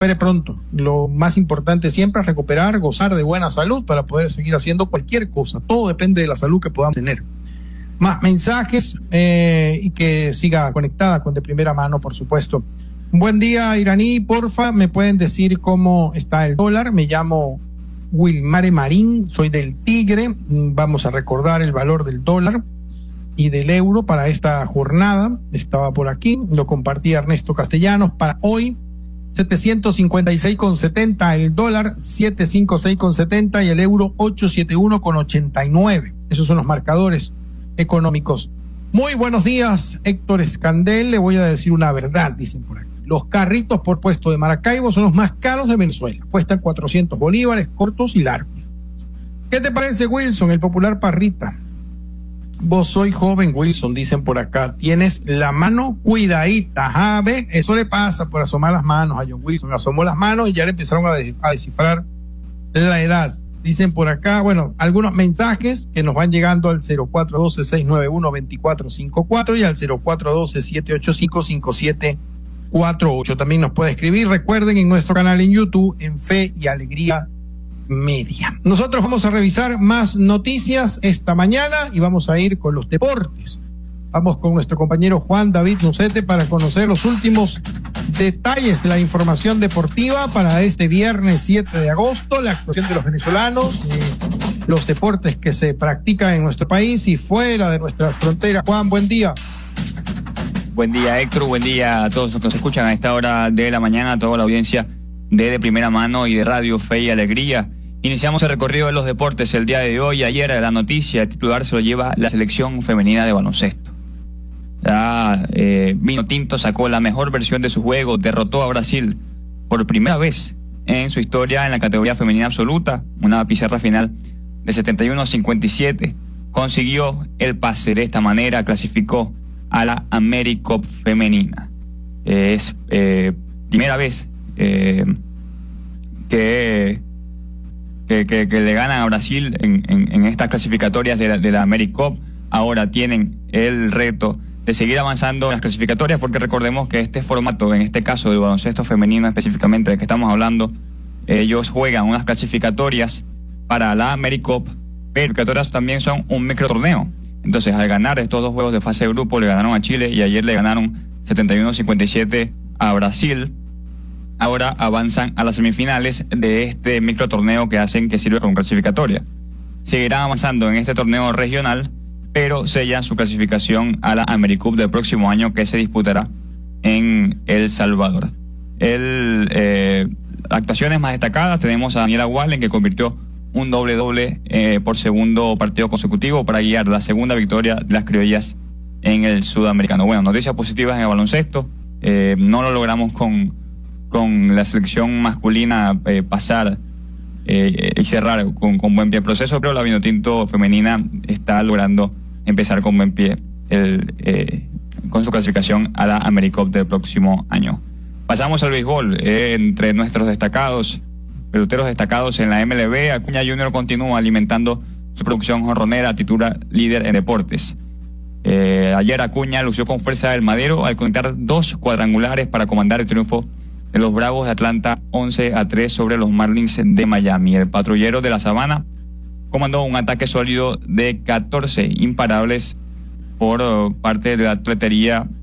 pronto. Lo más importante siempre es recuperar, gozar de buena salud para poder seguir haciendo cualquier cosa. Todo depende de la salud que podamos tener. Más mensajes y que siga conectada con De Primera Mano, por supuesto. Buen día, Iraní, porfa, ¿me pueden decir cómo está el dólar? Me llamo Wilmare Marín, soy del Tigre. Vamos a recordar el valor del dólar y del euro para esta jornada. Estaba por aquí, lo compartía Ernesto Castellanos. Para hoy, 756,70 el dólar, 756,70 y el euro 871,89. Esos son los marcadores económicos. Muy buenos días, Héctor Escandel. Le voy a decir una verdad, dicen por aquí. Los carritos por puesto de Maracaibo son los más caros de Venezuela. Cuestan 400 bolívares, cortos y largos. ¿Qué te parece, Wilson, el popular Parrita? Vos soy joven, Wilson, dicen por acá. Tienes la mano cuidadita. Ajá, ¿ves? Eso le pasa por asomar las manos a John Wilson. Asomó las manos y ya le empezaron a descifrar la edad. Dicen por acá, bueno, algunos mensajes que nos van llegando al 0412-691-2454 y al 0412-785-5748. También nos puede escribir, recuerden, en nuestro canal en YouTube, en Fe y Alegría Media. Nosotros vamos a revisar más noticias esta mañana y vamos a ir con los deportes. Vamos con nuestro compañero Juan David Nucete para conocer los últimos detalles de la información deportiva para este viernes 7 de agosto, la actuación de los venezolanos, los deportes que se practican en nuestro país y fuera de nuestras fronteras. Juan, buen día. Buen día, Héctor, buen día a todos los que nos escuchan a esta hora de la mañana, a toda la audiencia de Primera Mano y de Radio Fe y Alegría. Iniciamos el recorrido de los deportes el día de hoy. Ayer la noticia titular se lo lleva la selección femenina de baloncesto. Vino Tinto sacó la mejor versión de su juego, derrotó a Brasil por primera vez en su historia en la categoría femenina absoluta, una pizarra final de 71-57. Consiguió el pase de esta manera, clasificó a la AmeriCup femenina. Es primera vez que le ganan a Brasil en estas clasificatorias de la AmeriCup. Ahora tienen el reto de seguir avanzando en las clasificatorias, porque recordemos que este formato, en este caso del baloncesto femenino específicamente del que estamos hablando, ellos juegan unas clasificatorias para la AmeriCup, pero que todas también son un microtorneo. Entonces, al ganar estos dos juegos de fase de grupo, le ganaron a Chile y ayer le ganaron 71-57 a Brasil. Ahora avanzan a las semifinales de este microtorneo que hacen que sirve como clasificatoria. Seguirán avanzando en este torneo regional, pero sellan su clasificación a la AmeriCup del próximo año, que se disputará en El Salvador. Actuaciones más destacadas, tenemos a Daniela Wallen, que convirtió un doble por segundo partido consecutivo para guiar la segunda victoria de las criollas en el sudamericano. Bueno, noticias positivas en el baloncesto. No lo logramos con la selección masculina pasar y cerrar con buen pie el proceso, pero la Vinotinto femenina está logrando empezar con buen pie con su clasificación a la AmeriCup del próximo año. Pasamos al béisbol. Entre nuestros peloteros destacados en la MLB, Acuña Jr. continúa alimentando su producción jonronera, titular líder en deportes. Ayer Acuña lució con fuerza del madero al conectar 2 cuadrangulares para comandar el triunfo de los Bravos de Atlanta 11-3 sobre los Marlins de Miami. El patrullero de la Sabana comandó un ataque sólido de 14 imparables por parte de la atletería